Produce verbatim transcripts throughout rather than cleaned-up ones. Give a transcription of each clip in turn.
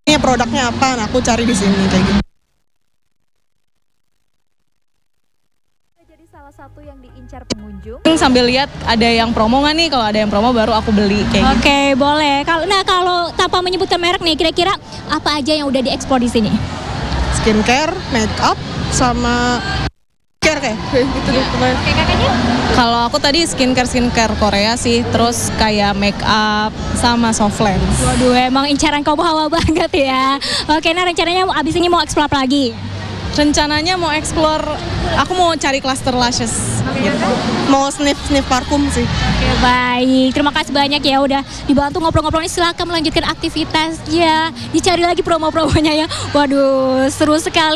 ini produknya apa, nah aku cari di sini kayak gitu. Jadi salah satu yang diincar pengunjung. Sambil lihat ada yang promo nggak nih, kalau ada yang promo baru aku beli kayak gitu. Oke, boleh. Kalau nah kalau tanpa menyebutkan merek nih, kira-kira apa aja yang udah dieksplor di sini? Skincare, make up, sama care kayak gitu deh. Kayak kakaknya? Kalau aku tadi skincare skincare Korea sih, terus kayak make up sama soft lens. Waduh, emang incaran kaum hawa banget ya. Oke, nah rencananya abis ini mau eksplor apa lagi? Rencananya mau explore, aku mau cari cluster lashes. Gitu. Mau sniff sniff parfum sih. Oke, baik. Terima kasih banyak ya udah dibantu ngobrol-ngobrol. Silakan melanjutkan aktivitasnya. Dicari lagi promo-promonya ya. Waduh, seru sekali.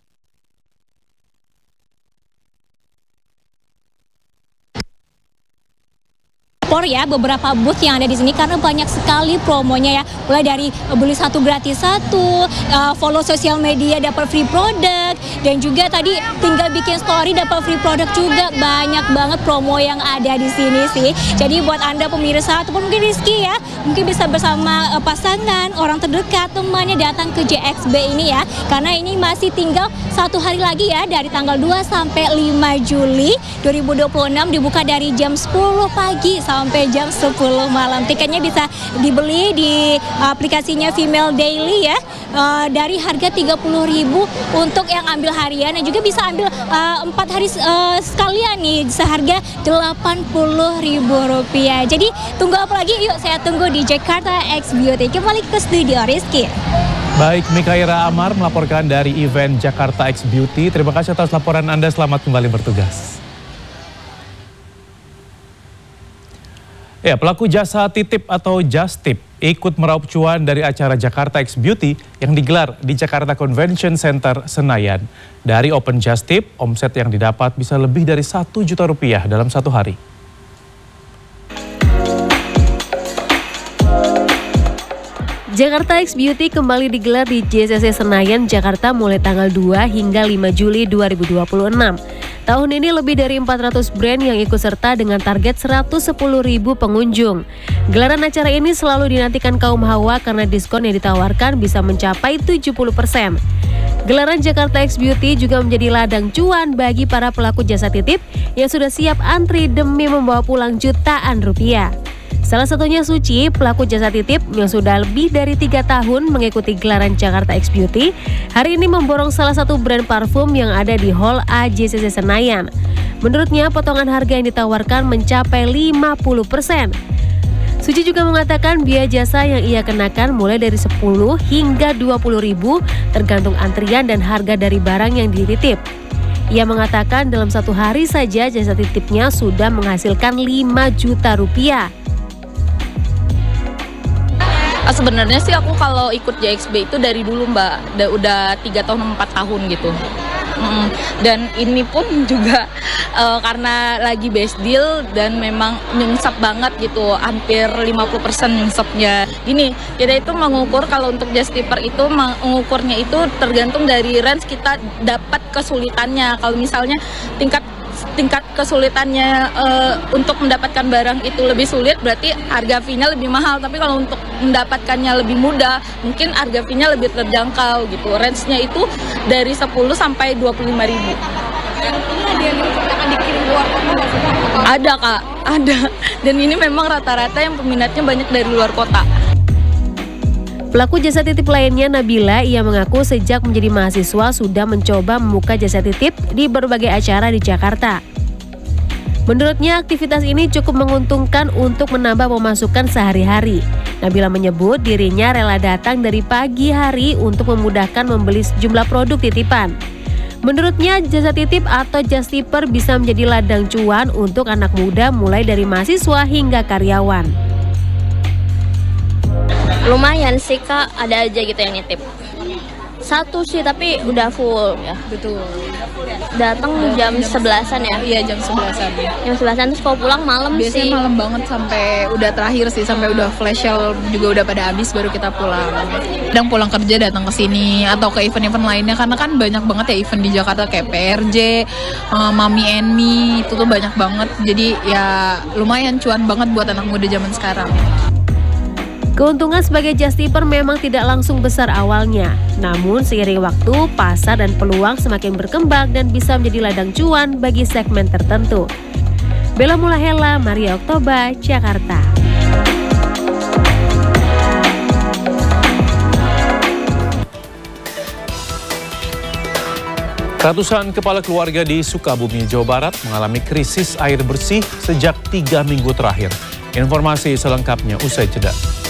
Ya beberapa booth yang ada di sini karena banyak sekali promonya ya, mulai dari beli satu gratis satu, uh, follow sosial media dapat free produk, dan juga tadi tinggal bikin story dapat free produk juga. Banyak banget promo yang ada di sini sih. Jadi buat Anda pemirsa ataupun mungkin Rizky ya, mungkin bisa bersama uh, pasangan, orang terdekat, temannya datang ke J X B ini ya, karena ini masih tinggal satu hari lagi ya, dari tanggal dua sampai lima Juli dua ribu dua puluh enam, dibuka dari jam sepuluh pagi sampai jam sepuluh malam. Tiketnya bisa dibeli di aplikasinya Female Daily ya, uh, dari harga tiga puluh ribu untuk yang ambil harian, dan juga bisa ambil empat uh, hari uh, sekalian nih seharga delapan puluh ribu rupiah. Jadi tunggu apa lagi? Yuk saya tunggu di Jakarta X Beauty. Kembali ke studio Rizky. Baik, Mikaira Amar melaporkan dari event Jakarta X Beauty. Terima kasih atas laporan Anda, selamat kembali bertugas. Ya, pelaku jasa titip atau just tip ikut meraup cuan dari acara Jakarta X Beauty yang digelar di Jakarta Convention Center Senayan. Dari Open Just Tip, omset yang didapat bisa lebih dari satu juta rupiah dalam satu hari. Jakarta X Beauty kembali digelar di J C C Senayan, Jakarta mulai tanggal dua hingga lima Juli dua ribu dua puluh enam. Tahun ini lebih dari empat ratus brand yang ikut serta dengan target seratus sepuluh ribu pengunjung. Gelaran acara ini selalu dinantikan kaum hawa karena diskon yang ditawarkan bisa mencapai tujuh puluh persen. Gelaran Jakarta X Beauty juga menjadi ladang cuan bagi para pelaku jasa titip yang sudah siap antri demi membawa pulang jutaan rupiah. Salah satunya Suci, pelaku jasa titip yang sudah lebih dari tiga tahun mengikuti gelaran Jakarta X Beauty, hari ini memborong salah satu brand parfum yang ada di Hall A J C C Senayan. Menurutnya, potongan harga yang ditawarkan mencapai lima puluh persen. Suci juga mengatakan biaya jasa yang ia kenakan mulai dari sepuluh hingga dua puluh ribu tergantung antrian dan harga dari barang yang dititip. Ia mengatakan dalam satu hari saja jasa titipnya sudah menghasilkan lima juta rupiah. Sebenarnya sih aku kalau ikut J X B itu dari dulu Mbak, udah, udah tiga tahun empat tahun gitu. Mm, dan ini pun juga uh, karena lagi best deal dan memang nyungsep banget gitu, hampir lima puluh persen nyungsepnya. Gini, kita itu mengukur kalau untuk just tipper itu mengukurnya itu tergantung dari range kita dapat kesulitannya. Kalau misalnya tingkat tingkat kesulitannya uh, untuk mendapatkan barang itu lebih sulit, berarti harga fee-nya lebih mahal. Tapi kalau untuk mendapatkannya lebih mudah, mungkin harga fee-nya lebih terjangkau gitu. Range-nya itu dari sepuluh sampai dua puluh lima ribu. Ada Kak, ada. Dan ini memang rata-rata yang peminatnya banyak dari luar kota. Pelaku jasa titip lainnya Nabila, ia mengaku sejak menjadi mahasiswa sudah mencoba membuka jasa titip di berbagai acara di Jakarta. Menurutnya aktivitas ini cukup menguntungkan untuk menambah pemasukan sehari-hari. Nabila menyebut dirinya rela datang dari pagi hari untuk memudahkan membeli sejumlah produk titipan. Menurutnya jasa titip atau just tipper bisa menjadi ladang cuan untuk anak muda mulai dari mahasiswa hingga karyawan. Lumayan sih Kak, ada aja gitu yang nitip. Satu sih tapi udah full ya. Betul. Datang jam sebelasan ya? Iya jam sebelasan. Jam sebelasan terus kalau pulang malam sih. Biasanya malam banget sampai udah terakhir sih, sampai udah flash sale juga udah pada habis baru kita pulang. Kadang pulang kerja datang ke sini atau ke event-event lainnya karena kan banyak banget ya event di Jakarta kayak P R J, uh, Mami and Me itu tuh banyak banget. Jadi ya lumayan cuan banget buat anak muda zaman sekarang. Keuntungan sebagai just tipper memang tidak langsung besar awalnya. Namun seiring waktu, pasar dan peluang semakin berkembang dan bisa menjadi ladang cuan bagi segmen tertentu. Bella Mulahela, Maria Oktoba, Jakarta. Ratusan kepala keluarga di Sukabumi, Jawa Barat mengalami krisis air bersih sejak tiga minggu terakhir. Informasi selengkapnya usai jeda.